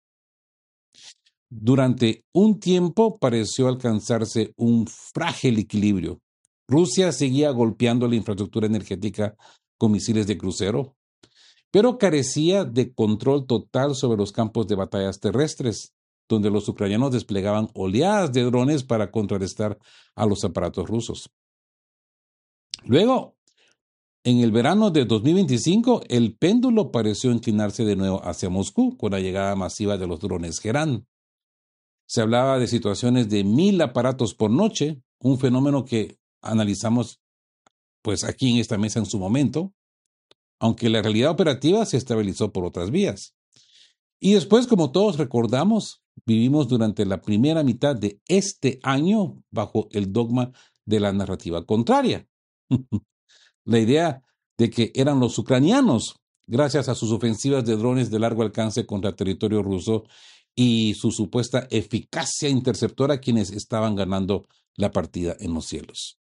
Durante un tiempo pareció alcanzarse un frágil equilibrio. Rusia seguía golpeando la infraestructura energética con misiles de crucero, pero carecía de control total sobre los campos de batallas terrestres, donde los ucranianos desplegaban oleadas de drones para contrarrestar a los aparatos rusos. Luego, en el verano de 2025, el péndulo pareció inclinarse de nuevo hacia Moscú con la llegada masiva de los drones Gerán. Se hablaba de situaciones de 1,000 aparatos por noche, un fenómeno que analizamos pues aquí en esta mesa en su momento, aunque la realidad operativa se estabilizó por otras vías. Y después, como todos recordamos, vivimos durante la primera mitad de este año bajo el dogma de la narrativa contraria. La idea de que eran los ucranianos, gracias a sus ofensivas de drones de largo alcance contra territorio ruso y su supuesta eficacia interceptora, quienes estaban ganando la partida en los cielos.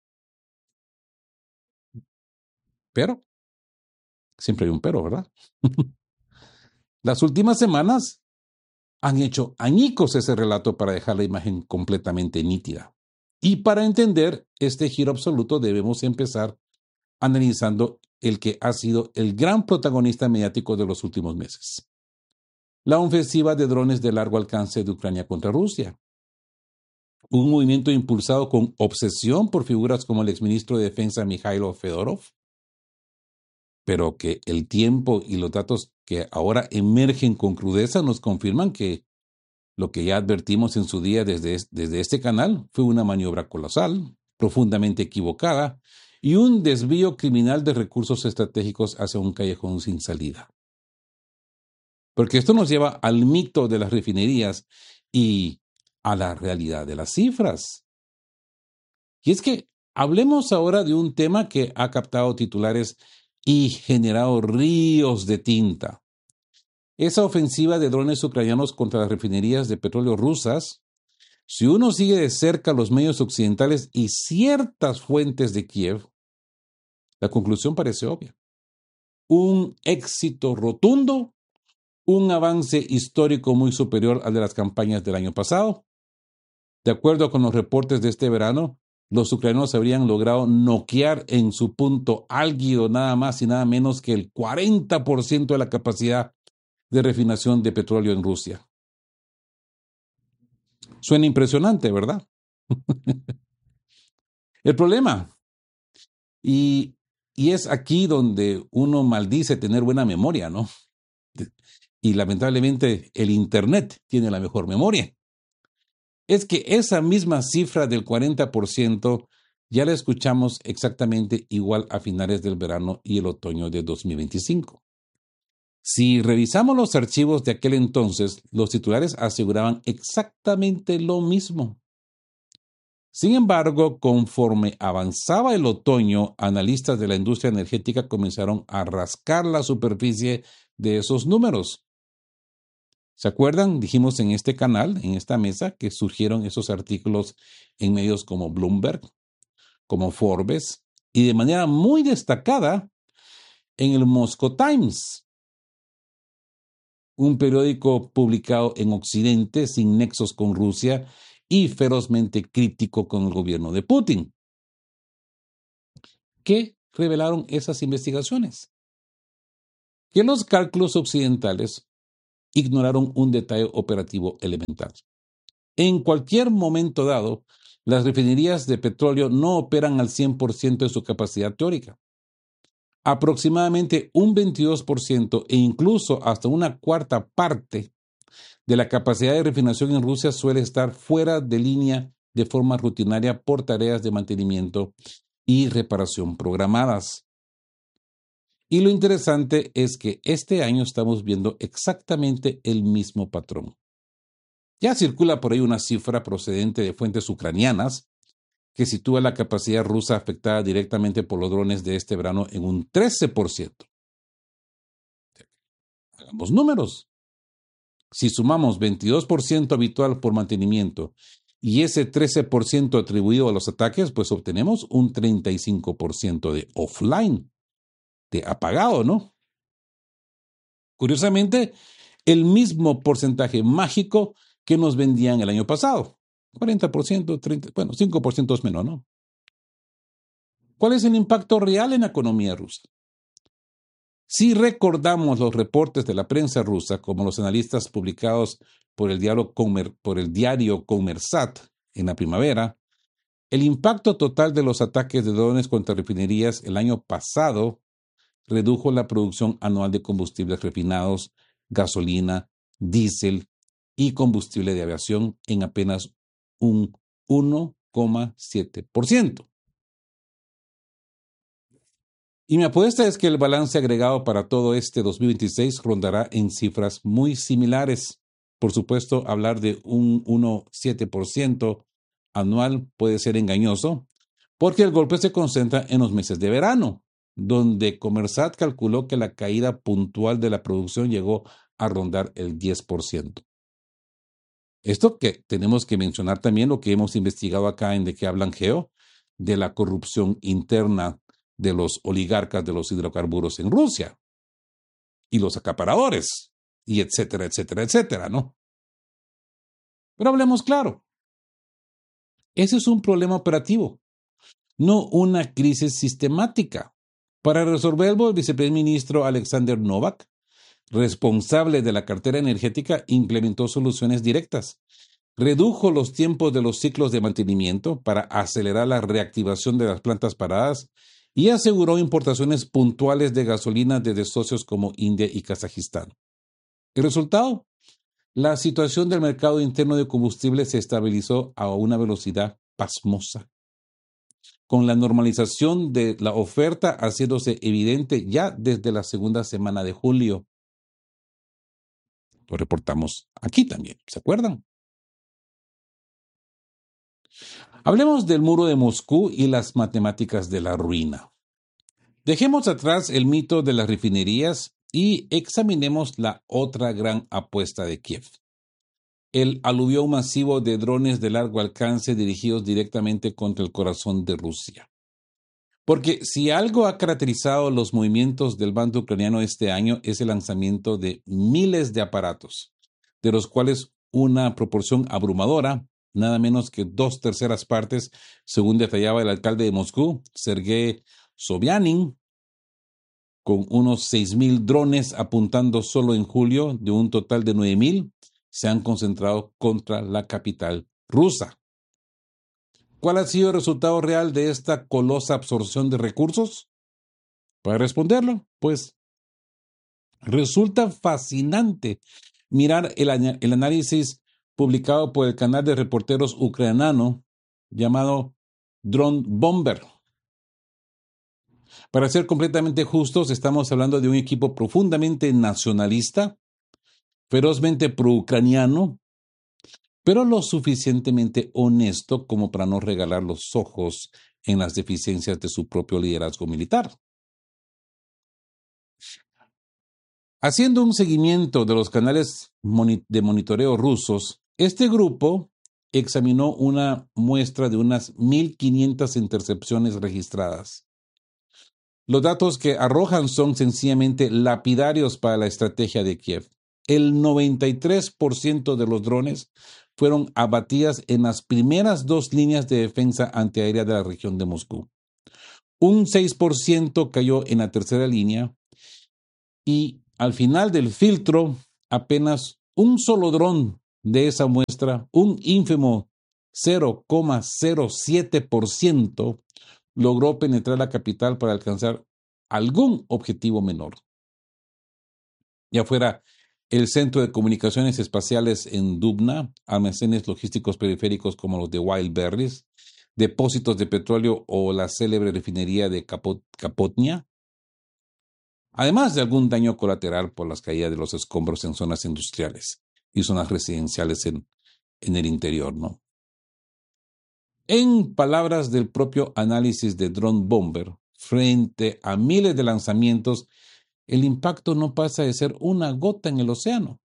Pero, siempre hay un pero, ¿verdad? Las últimas semanas han hecho añicos ese relato para dejar la imagen completamente nítida. Y para entender este giro absoluto debemos empezar analizando el que ha sido el gran protagonista mediático de los últimos meses: la ofensiva de drones de largo alcance de Ucrania contra Rusia. Un movimiento impulsado con obsesión por figuras como el exministro de Defensa Mikhailo Fedorov, pero que el tiempo y los datos que ahora emergen con crudeza nos confirman que lo que ya advertimos en su día desde este canal fue una maniobra colosal, profundamente equivocada y un desvío criminal de recursos estratégicos hacia un callejón sin salida. Porque esto nos lleva al mito de las refinerías y a la realidad de las cifras. Y es que hablemos ahora de un tema que ha captado titulares y generado ríos de tinta. Esa ofensiva de drones ucranianos contra las refinerías de petróleo rusas, si uno sigue de cerca los medios occidentales y ciertas fuentes de Kiev, la conclusión parece obvia. Un éxito rotundo, un avance histórico muy superior al de las campañas del año pasado. De acuerdo con los reportes de este verano, los ucranianos habrían logrado noquear en su punto álgido nada más y nada menos que el 40% de la capacidad de refinación de petróleo en Rusia. Suena impresionante, ¿verdad? El problema, y es aquí donde uno maldice tener buena memoria, ¿no? Y lamentablemente el Internet tiene la mejor memoria. Es que esa misma cifra del 40% ya la escuchamos exactamente igual a finales del verano y el otoño de 2025. Si revisamos los archivos de aquel entonces, los titulares aseguraban exactamente lo mismo. Sin embargo, conforme avanzaba el otoño, analistas de la industria energética comenzaron a rascar la superficie de esos números. ¿Se acuerdan? Dijimos en este canal, en esta mesa, que surgieron esos artículos en medios como Bloomberg, como Forbes, y de manera muy destacada en el Moscow Times, un periódico publicado en Occidente sin nexos con Rusia y ferozmente crítico con el gobierno de Putin. ¿Qué revelaron esas investigaciones? Que los cálculos occidentales ignoraron un detalle operativo elemental. En cualquier momento dado, las refinerías de petróleo no operan al 100% de su capacidad teórica. Aproximadamente un 22% e incluso hasta una cuarta parte de la capacidad de refinación en Rusia suele estar fuera de línea de forma rutinaria por tareas de mantenimiento y reparación programadas. Y lo interesante es que este año estamos viendo exactamente el mismo patrón. Ya circula por ahí una cifra procedente de fuentes ucranianas que sitúa la capacidad rusa afectada directamente por los drones de este verano en un 13%. Hagamos números. Si sumamos 22% habitual por mantenimiento y ese 13% atribuido a los ataques, pues obtenemos un 35% de offline, de apagado, ¿no? Curiosamente, el mismo porcentaje mágico que nos vendían el año pasado. 40%, 30%, bueno, 5% es menos, ¿no? ¿Cuál es el impacto real en la economía rusa? Si recordamos los reportes de la prensa rusa, como los analistas publicados por el diario Kommersant en la primavera, el impacto total de los ataques de drones contra refinerías el año pasado redujo la producción anual de combustibles refinados, gasolina, diésel y combustible de aviación en apenas un 1,7%. Y mi apuesta es que el balance agregado para todo este 2026 rondará en cifras muy similares. Por supuesto, hablar de un 1,7% anual puede ser engañoso, porque el golpe se concentra en los meses de verano, donde Kommersant calculó que la caída puntual de la producción llegó a rondar el 10%. Esto que tenemos que mencionar también lo que hemos investigado acá en De qué hablan Geo, de la corrupción interna de los oligarcas de los hidrocarburos en Rusia y los acaparadores y etcétera, etcétera, etcétera, ¿no? Pero hablemos claro. Ese es un problema operativo, no una crisis sistemática. Para resolverlo, el viceprimer ministro Alexander Novak, responsable de la cartera energética, implementó soluciones directas. Redujo los tiempos de los ciclos de mantenimiento para acelerar la reactivación de las plantas paradas y aseguró importaciones puntuales de gasolina desde socios como India y Kazajistán. ¿El resultado? La situación del mercado interno de combustible se estabilizó a una velocidad pasmosa, con la normalización de la oferta haciéndose evidente ya desde la segunda semana de julio. Lo reportamos aquí también, ¿se acuerdan? Hablemos del muro de Moscú y las matemáticas de la ruina. Dejemos atrás el mito de las refinerías y examinemos la otra gran apuesta de Kiev: el aluvión masivo de drones de largo alcance dirigidos directamente contra el corazón de Rusia. Porque si algo ha caracterizado los movimientos del bando ucraniano este año es el lanzamiento de miles de aparatos, de los cuales una proporción abrumadora, nada menos que 2/3 partes, según detallaba el alcalde de Moscú, Sergei Sobyanin, con unos 6,000 drones apuntando solo en julio de un total de 9,000, se han concentrado contra la capital rusa. ¿Cuál ha sido el resultado real de esta colosa absorción de recursos? Para responderlo, pues, resulta fascinante mirar el análisis publicado por el canal de reporteros ucraniano llamado Drone Bomber. Para ser completamente justos, estamos hablando de un equipo profundamente nacionalista, ferozmente pro-ucraniano, pero lo suficientemente honesto como para no regalar los ojos en las deficiencias de su propio liderazgo militar. Haciendo un seguimiento de los canales de monitoreo rusos, este grupo examinó una muestra de unas 1.500 intercepciones registradas. Los datos que arrojan son sencillamente lapidarios para la estrategia de Kiev. El 93% de los drones fueron abatidas en las primeras 2 líneas de defensa antiaérea de la región de Moscú. Un 6% cayó en la tercera línea y al final del filtro, apenas un solo dron de esa muestra, un ínfimo 0,07%, logró penetrar la capital para alcanzar algún objetivo menor. Ya fuera el Centro de Comunicaciones Espaciales en Dubna, almacenes logísticos periféricos como los de Wild Berries, depósitos de petróleo o la célebre refinería de Kapotnia, además de algún daño colateral por las caídas de los escombros en zonas industriales y zonas residenciales en el interior, ¿no? En palabras del propio análisis de Drone Bomber, frente a miles de lanzamientos, el impacto no pasa de ser una gota en el océano.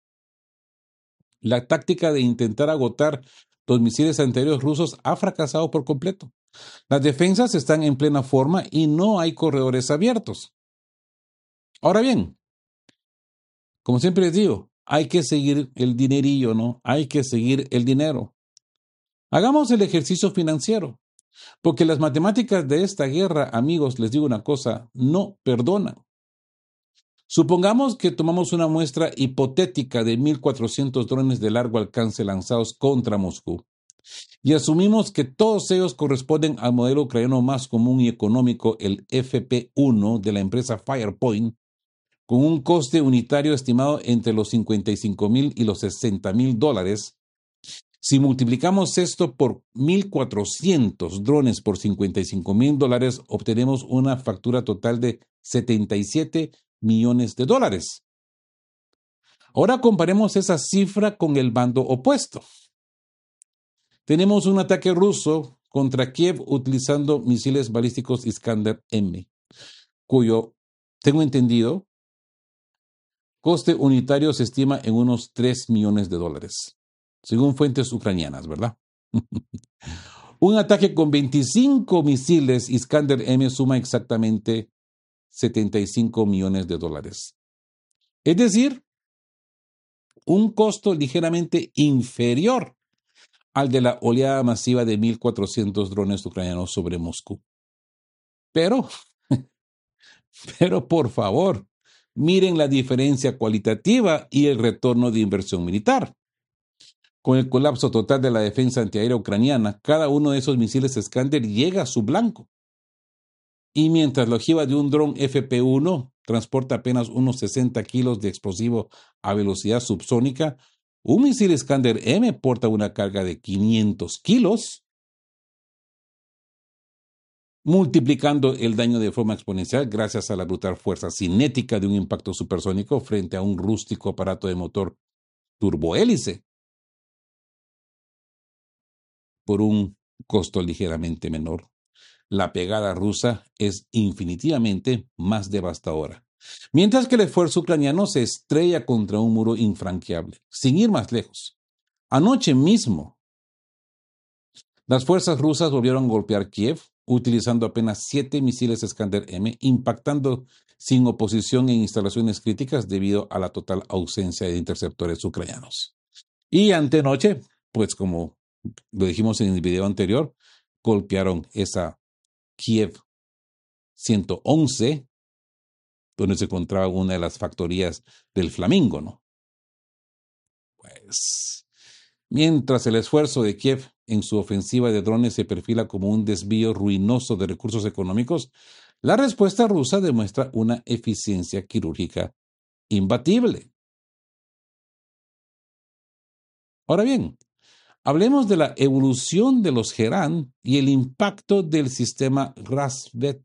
La táctica de intentar agotar los misiles antiaéreos rusos ha fracasado por completo. Las defensas están en plena forma y no hay corredores abiertos. Ahora bien, como siempre les digo, hay que seguir el dinerillo, ¿no? Hay que seguir el dinero. Hagamos el ejercicio financiero, porque las matemáticas de esta guerra, amigos, les digo una cosa, no perdonan. Supongamos que tomamos una muestra hipotética de 1.400 drones de largo alcance lanzados contra Moscú y asumimos que todos ellos corresponden al modelo ucraniano más común y económico, el FP1 de la empresa Firepoint, con un coste unitario estimado entre los $55,000 y los $60,000. Si multiplicamos esto por 1.400 drones por $55,000, obtenemos una factura total de $77 millones. Ahora comparemos esa cifra con el bando opuesto. Tenemos un ataque ruso contra Kiev utilizando misiles balísticos Iskander-M, cuyo, tengo entendido, coste unitario se estima en unos $3 millones, según fuentes ucranianas, ¿verdad? Un ataque con 25 misiles Iskander-M suma exactamente $75 millones. Es decir, un costo ligeramente inferior al de la oleada masiva de 1.400 drones ucranianos sobre Moscú. Pero por favor, miren la diferencia cualitativa y el retorno de inversión militar. Con el colapso total de la defensa antiaérea ucraniana, cada uno de esos misiles Iskander llega a su blanco. Y mientras la ojiva de un dron FP1 transporta apenas unos 60 kilos de explosivo a velocidad subsónica, un misil Iskander-M porta una carga de 500 kilos, multiplicando el daño de forma exponencial gracias a la brutal fuerza cinética de un impacto supersónico frente a un rústico aparato de motor turbohélice, por un costo ligeramente menor. La pegada rusa es infinitivamente más devastadora, mientras que el esfuerzo ucraniano se estrella contra un muro infranqueable. Sin ir más lejos, anoche mismo, las fuerzas rusas volvieron a golpear Kiev, utilizando apenas 7 misiles Iskander-M, impactando sin oposición en instalaciones críticas debido a la total ausencia de interceptores ucranianos. Y antenoche, pues como lo dijimos en el video anterior, golpearon esa Kiev 111, donde se encontraba una de las factorías del Flamingo, ¿no? Pues, mientras el esfuerzo de Kiev en su ofensiva de drones se perfila como un desvío ruinoso de recursos económicos, la respuesta rusa demuestra una eficiencia quirúrgica imbatible. Ahora bien, hablemos de la evolución de los Gerán y el impacto del sistema Rasvet,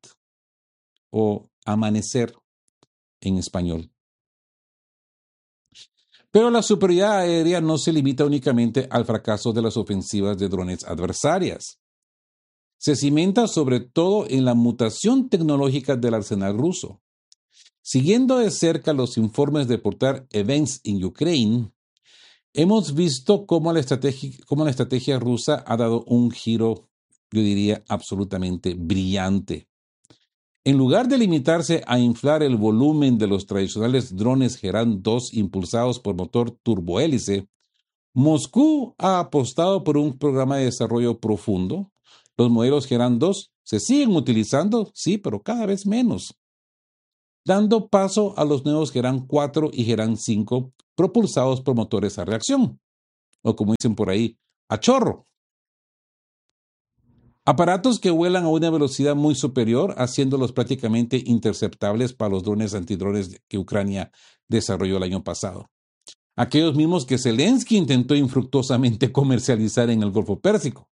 o amanecer en español. Pero la superioridad aérea no se limita únicamente al fracaso de las ofensivas de drones adversarias. Se cimenta sobre todo en la mutación tecnológica del arsenal ruso. Siguiendo de cerca los informes de portal Events in Ukraine, hemos visto cómo la estrategia rusa ha dado un giro, yo diría, absolutamente brillante. En lugar de limitarse a inflar el volumen de los tradicionales drones Gerán 2 impulsados por motor turbohélice, Moscú ha apostado por un programa de desarrollo profundo. Los modelos Gerán 2 se siguen utilizando, sí, pero cada vez menos, dando paso a los nuevos Gerán 4 y Gerán 5 propulsados por motores a reacción, o como dicen por ahí, a chorro. Aparatos que vuelan a una velocidad muy superior, haciéndolos prácticamente interceptables para los drones antidrones que Ucrania desarrolló el año pasado. Aquellos mismos que Zelensky intentó infructuosamente comercializar en el Golfo Pérsico.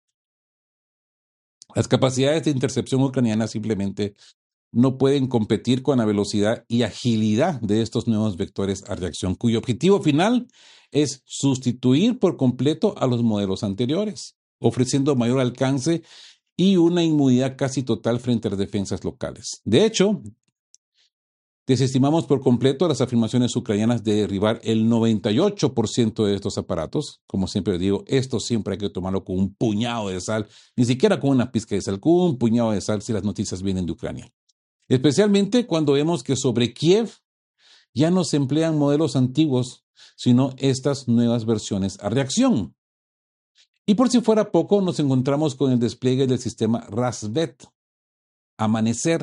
Las capacidades de intercepción ucranianas simplemente no pueden competir con la velocidad y agilidad de estos nuevos vectores a reacción, cuyo objetivo final es sustituir por completo a los modelos anteriores, ofreciendo mayor alcance y una inmunidad casi total frente a las defensas locales. De hecho, desestimamos por completo las afirmaciones ucranianas de derribar el 98% de estos aparatos. Como siempre digo, esto siempre hay que tomarlo con un puñado de sal, ni siquiera con una pizca de sal, con un puñado de sal si las noticias vienen de Ucrania. Especialmente cuando vemos que sobre Kiev ya no se emplean modelos antiguos, sino estas nuevas versiones a reacción. Y por si fuera poco, nos encontramos con el despliegue del sistema Razvet, Amanecer,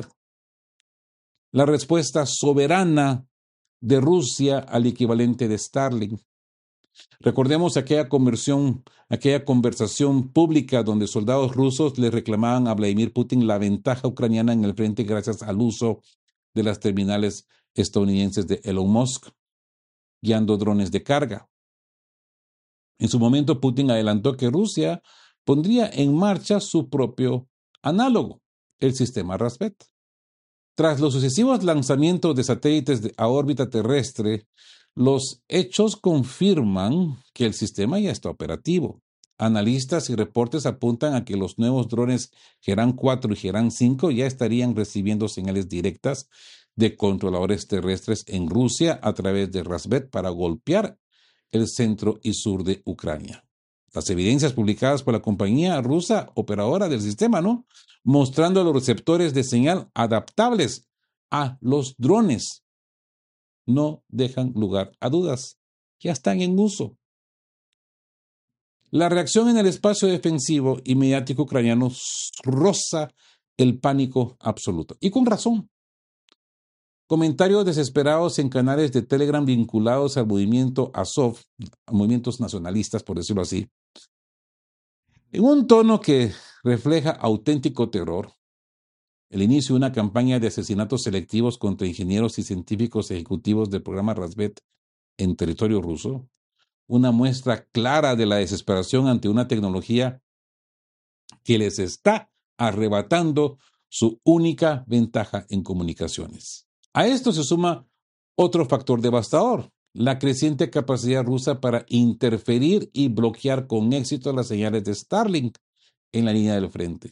la respuesta soberana de Rusia al equivalente de Starlink. Recordemos aquella conversación pública donde soldados rusos le reclamaban a Vladimir Putin la ventaja ucraniana en el frente gracias al uso de las terminales estadounidenses de Elon Musk, guiando drones de carga. En su momento, Putin adelantó que Rusia pondría en marcha su propio análogo, el sistema Razvet. Tras los sucesivos lanzamientos de satélites a órbita terrestre, los hechos confirman que el sistema ya está operativo. Analistas y reportes apuntan a que los nuevos drones Gerán 4 y Gerán 5 ya estarían recibiendo señales directas de controladores terrestres en Rusia a través de Razvet para golpear el centro y sur de Ucrania. Las evidencias publicadas por la compañía rusa operadora del sistema, mostrando los receptores de señal adaptables a los drones, no dejan lugar a dudas. Ya están en uso. La reacción en el espacio defensivo y mediático ucraniano roza el pánico absoluto. Y con razón. Comentarios desesperados en canales de Telegram vinculados al movimiento Azov, a movimientos nacionalistas, por decirlo así, en un tono que refleja auténtico terror, el inicio de una campaña de asesinatos selectivos contra ingenieros y científicos ejecutivos del programa Razvet en territorio ruso, una muestra clara de la desesperación ante una tecnología que les está arrebatando su única ventaja en comunicaciones. A esto se suma otro factor devastador, la creciente capacidad rusa para interferir y bloquear con éxito las señales de Starlink en la línea del frente.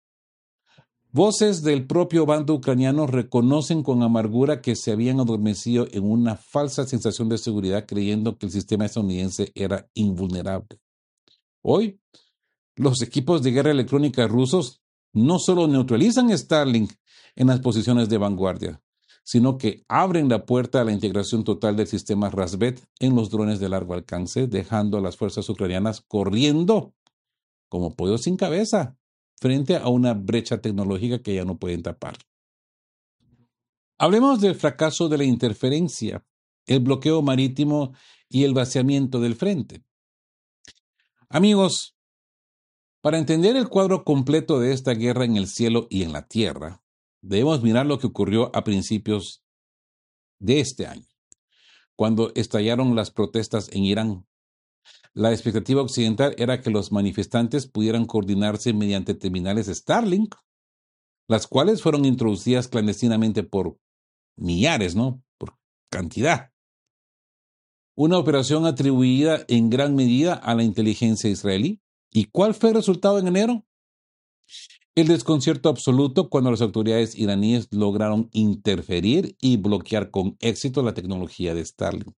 Voces del propio bando ucraniano reconocen con amargura que se habían adormecido en una falsa sensación de seguridad creyendo que el sistema estadounidense era invulnerable. Hoy, los equipos de guerra electrónica rusos no solo neutralizan Starlink en las posiciones de vanguardia, sino que abren la puerta a la integración total del sistema Razvet en los drones de largo alcance, dejando a las fuerzas ucranianas corriendo como pollos sin cabeza frente a una brecha tecnológica que ya no pueden tapar. Hablemos del fracaso de la interferencia, el bloqueo marítimo y el vaciamiento del frente. Amigos, para entender el cuadro completo de esta guerra en el cielo y en la tierra, debemos mirar lo que ocurrió a principios de este año, cuando estallaron las protestas en Irán. La expectativa occidental era que los manifestantes pudieran coordinarse mediante terminales Starlink, las cuales fueron introducidas clandestinamente por millares, por cantidad. una operación atribuida en gran medida a la inteligencia israelí. ¿Y cuál fue el resultado en enero? El desconcierto absoluto cuando las autoridades iraníes lograron interferir y bloquear con éxito la tecnología de Starlink.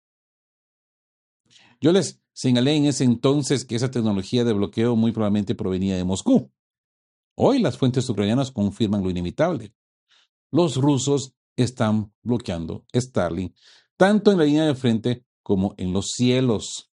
Yo les señalé en ese entonces que esa tecnología de bloqueo muy probablemente provenía de Moscú. Hoy las fuentes ucranianas confirman lo inevitable. Los rusos están bloqueando Starlink, tanto en la línea de frente como en los cielos.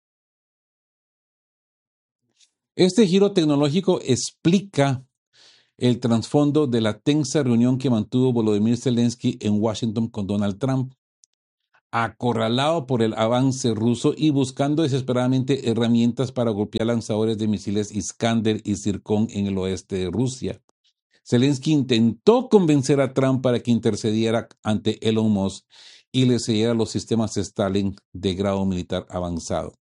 Este giro tecnológico explica el trasfondo de la tensa reunión que mantuvo Volodymyr Zelensky en Washington con Donald Trump, acorralado por el avance ruso y buscando desesperadamente herramientas para golpear lanzadores de misiles Iskander y Zircon en el oeste de Rusia. Zelensky intentó convencer a Trump para que intercediera ante Elon Musk y le cediera los sistemas Starlink de grado militar avanzado.